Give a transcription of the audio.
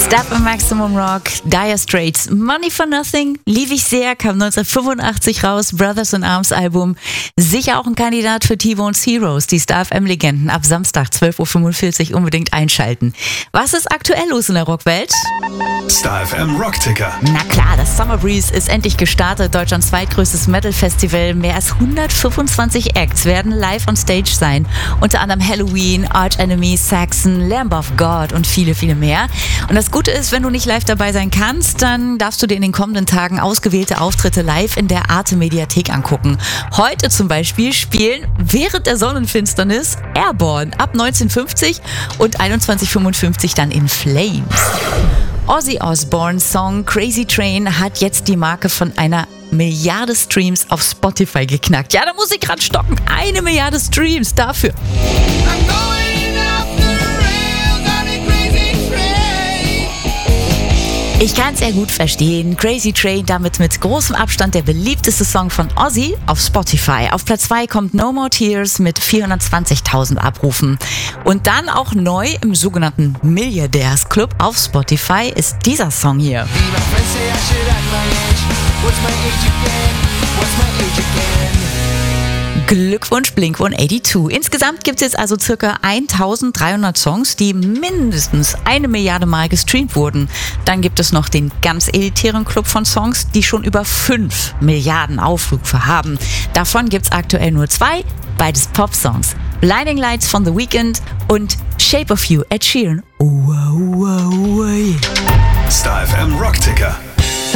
Stuff im Maximum Rock, Dire Straits, Money for Nothing, liebe ich sehr, kam 1985 raus, Brothers in Arms Album. Sicher auch ein Kandidat für T-Bone's Heroes, die Star FM-Legenden. Ab Samstag 12.45 Uhr unbedingt einschalten. Was ist aktuell los in der Rockwelt? Star FM Rockticker. Na klar, das Summer Breeze ist endlich gestartet. Deutschlands zweitgrößtes Metal-Festival. Mehr als 125 Acts werden live on Stage sein. Unter anderem Halloween, Arch Enemy, Saxon, Lamb of God und viele, viele mehr. Und das Gute ist, wenn du nicht live dabei sein kannst, dann darfst du dir in den kommenden Tagen ausgewählte Auftritte live in der Arte-Mediathek angucken. Heute zum Beispiel spielen während der Sonnenfinsternis Airborne ab 19:50 und 21:55 dann in Flames. Ozzy Osbournes Song Crazy Train hat jetzt die Marke von 1 Milliarde Streams auf Spotify geknackt. Ja, da muss ich gerade stocken. 1 Milliarde Streams dafür. Ich kann es sehr gut verstehen. Crazy Train, damit mit großem Abstand der beliebteste Song von Ozzy auf Spotify. Auf Platz 2 kommt No More Tears mit 420.000 Abrufen. Und dann auch neu im sogenannten Milliardärs Club auf Spotify ist dieser Song hier. Glückwunsch Blink-182. Insgesamt gibt es jetzt also ca. 1300 Songs, die mindestens 1 Milliarde Mal gestreamt wurden. Dann gibt es noch den ganz elitären Club von Songs, die schon über 5 Milliarden Aufrufe haben. Davon gibt es aktuell nur 2, beides Pop-Songs. Blinding Lights von The Weeknd und Shape of You, Ed Sheeran. Star FM Rockticker.